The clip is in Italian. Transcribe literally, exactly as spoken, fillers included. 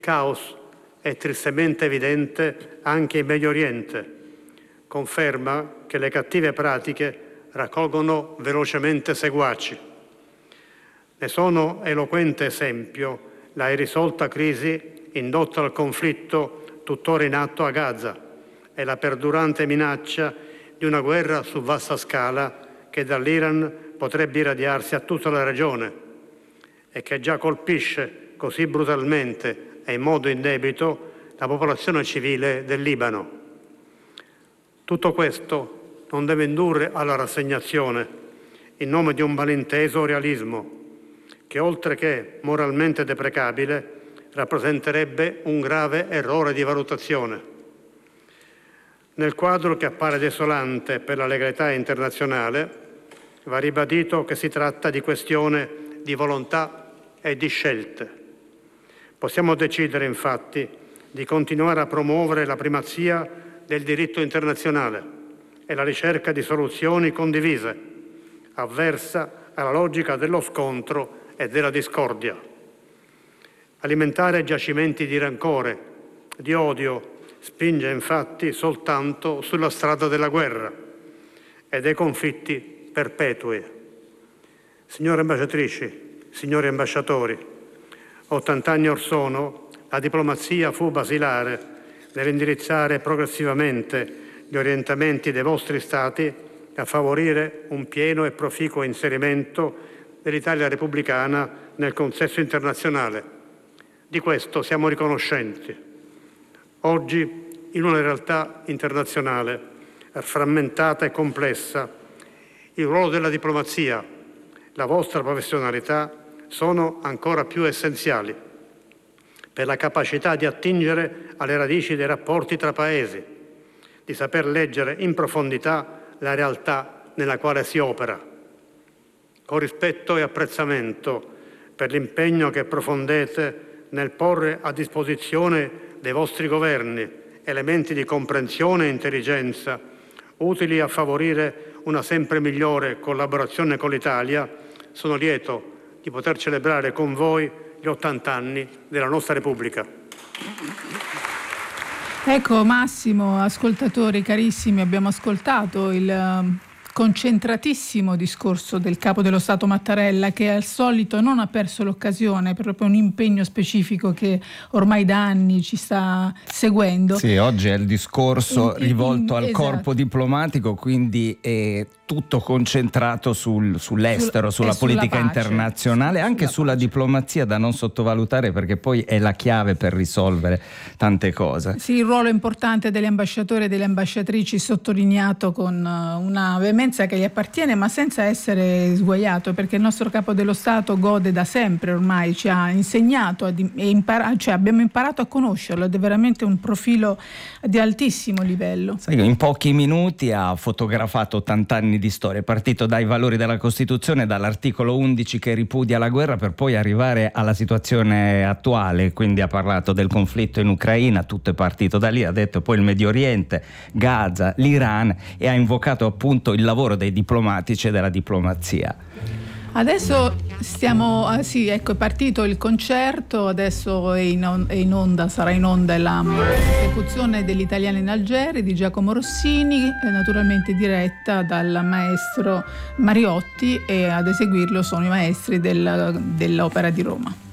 caos è tristemente evidente anche in Medio Oriente. Conferma che le cattive pratiche raccolgono velocemente seguaci. Ne sono eloquente esempio la irrisolta crisi indotta dal conflitto tuttora in atto a Gaza e la perdurante minaccia di una guerra su vasta scala che dall'Iran potrebbe irradiarsi a tutta la regione e che già colpisce così brutalmente e in modo indebito la popolazione civile del Libano. Tutto questo non deve indurre alla rassegnazione in nome di un malinteso realismo che, oltre che moralmente deprecabile, rappresenterebbe un grave errore di valutazione. Nel quadro che appare desolante per la legalità internazionale, va ribadito che si tratta di questione di volontà e di scelte. Possiamo decidere, infatti, di continuare a promuovere la primazia del diritto internazionale e la ricerca di soluzioni condivise, avversa alla logica dello scontro e della discordia. Alimentare giacimenti di rancore, di odio, spinge infatti soltanto sulla strada della guerra e dei conflitti perpetui. Signore ambasciatrici, signori ambasciatori, ottant'anni or sono la diplomazia fu basilare nell'indirizzare progressivamente gli orientamenti dei vostri Stati a favorire un pieno e proficuo inserimento dell'Italia repubblicana nel consesso internazionale. Di questo siamo riconoscenti. Oggi, in una realtà internazionale frammentata e complessa, il ruolo della diplomazia, la vostra professionalità sono ancora più essenziali per la capacità di attingere alle radici dei rapporti tra paesi, di saper leggere in profondità la realtà nella quale si opera. Con rispetto e apprezzamento per l'impegno che profondete nel porre a disposizione dei vostri governi elementi di comprensione e intelligenza utili a favorire una sempre migliore collaborazione con l'Italia, sono lieto di poter celebrare con voi gli ottanta anni della nostra Repubblica. Ecco Massimo, ascoltatori carissimi, abbiamo ascoltato il concentratissimo discorso del Capo dello Stato Mattarella, che al solito non ha perso l'occasione, proprio un impegno specifico che ormai da anni ci sta seguendo. Sì, oggi è il discorso in, rivolto in, al esatto. corpo diplomatico, quindi è tutto concentrato sul, sull'estero, Sul, sulla politica sulla pace, internazionale, anche sulla, sulla diplomazia da non sottovalutare, perché poi è la chiave per risolvere tante cose. Sì, il ruolo importante degli ambasciatori e delle ambasciatrici sottolineato con una veemenza che gli appartiene, ma senza essere sguaiato, perché il nostro Capo dello Stato gode da sempre ormai, ci ha insegnato e impara- cioè abbiamo imparato a conoscerlo ed è veramente un profilo di altissimo livello. Sai, in pochi minuti ha fotografato ottanta anni di storia, è partito dai valori della Costituzione, dall'articolo undici che ripudia la guerra, per poi arrivare alla situazione attuale, quindi ha parlato del conflitto in Ucraina, tutto è partito da lì, ha detto poi il Medio Oriente, Gaza, l'Iran, e ha invocato appunto il lavoro dei diplomatici e della diplomazia. Adesso stiamo, ah, sì, ecco, è partito il concerto, adesso è in, on- è in onda, sarà in onda la esecuzione degli Italiani in Algeri di Giacomo Rossini, naturalmente diretta dal maestro Mariotti, e ad eseguirlo sono i maestri del, dell'Opera di Roma.